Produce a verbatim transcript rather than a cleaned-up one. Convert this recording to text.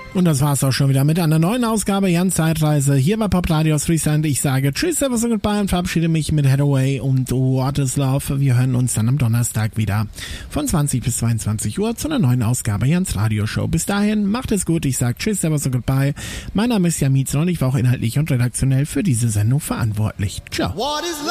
Und das war's auch schon wieder mit einer neuen Ausgabe Jan Zeitreise hier bei Pop Radio aus Friesland. Ich sage Tschüss, Servus und Goodbye und verabschiede mich mit Hathaway und What is Love. Wir hören uns dann am Donnerstag wieder von zwanzig bis zweiundzwanzig Uhr zu einer neuen Ausgabe Jans Radioshow. Bis dahin, macht es gut. Ich sage Tschüss, Servus und Goodbye. Mein Name ist Jan Mietzner und ich war auch inhaltlich und redaktionell für diese Sendung verantwortlich. Ciao.